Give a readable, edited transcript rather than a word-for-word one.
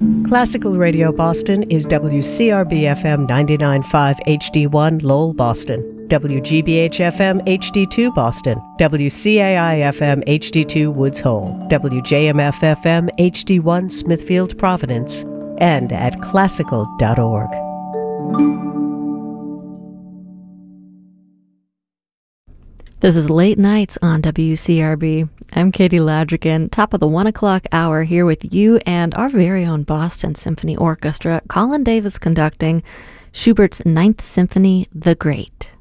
Classical Radio Boston is WCRB-FM 99.5 HD1 Lowell, Boston, WGBH-FM HD2 Boston, WCAI-FM HD2 Woods Hole, WJMF-FM HD1 Smithfield, Providence, and at classical.org. This is Late Nights on WCRB. I'm Katie Ladrigan, top of the 1 o'clock hour, here with you and our very own Boston Symphony Orchestra, Colin Davis conducting Schubert's Ninth Symphony, The Great.